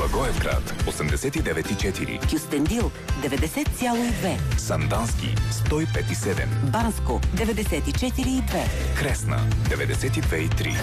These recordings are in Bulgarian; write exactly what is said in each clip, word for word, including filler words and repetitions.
Благоевград осемдесет и девет и четири, Кюстендил деветдесет цяло и две, Сандански сто и пет и седем, Банско деветдесет и четири и две, Кресна деветдесет и две и три.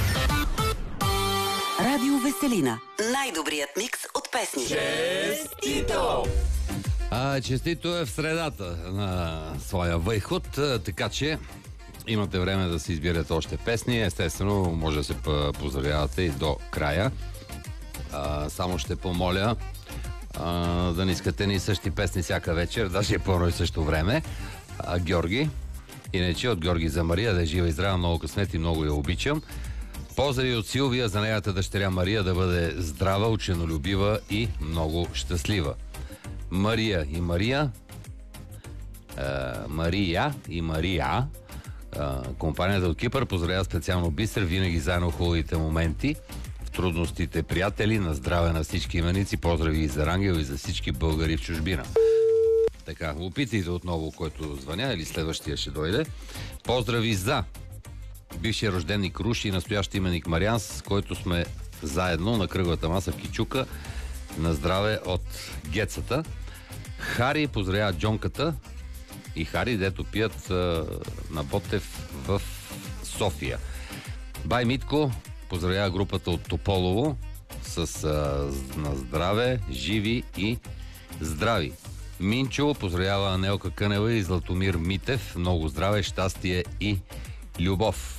Радио Веселина. Най-добрият микс от песни. Честито! А, честито е в средата на своя вайход, така че имате време да си избирате още песни. Естествено, може да се поздравявате и до края. А, само ще помоля а, да не искате ни същи песни всяка вечер, даже по едно и също време. А, Георги, иначе от Георги за Мария, да е жива и здрава, много късмет и много я обичам. Поздрави от Силвия за нейната дъщеря Мария да бъде здрава, ученолюбива и много щастлива. Мария и Мария, е, Мария и Мария, е, компанията от Кипър поздравява специално Бисер, винаги заедно в хубавите моменти, в трудностите приятели, на здраве на всички именици, поздрави и за Рангел и за всички българи в чужбина. Така, опитайте отново, който звъня, или следващия ще дойде. Поздрави за бившия рожденник Руши и настоящ именник Мариан, с който сме заедно на кръглата маса в Кичука. На здраве от Гецата. Хари поздравява Джонката и Хари, дето пият а, на Ботев в София. Бай Митко поздравява групата от Тополово с а, на здраве, живи и здрави. Минчо поздравява Анелка Кънева и Златомир Митев. Много здраве, щастие и любов.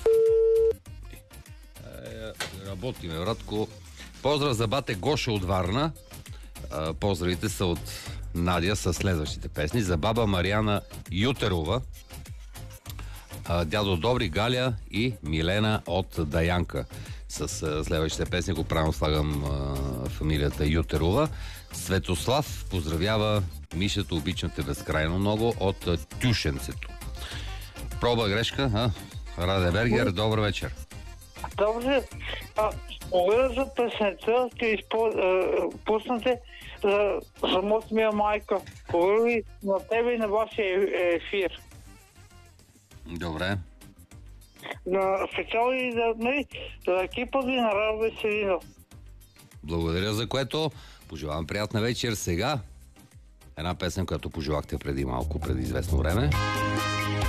Е, работиме, братко. Поздрав за бате Гоша от Варна. А, поздравите са от Надя с следващите песни. За баба Мариана Ютерова, а, дядо Добри, Галя и Милена от Даянка. С а, следващите песни го правилно слагам а, фамилията Ютерова. Светослав поздравява Мишето, обичам те безкрайно много от а, Тюшенцето. Проба грешка, а? Раде Бергер, добър вечер. Добре, а, благодаря за песента, ще изпуснете за самотния майка. Благодаря на тебе и на вашия ефир. Добре. На специално и за, нали, за екипа ви на Радио Веселина. Благодаря за което. Пожелавам приятна вечер. Сега една песен, която пожелахте преди малко, преди известно време.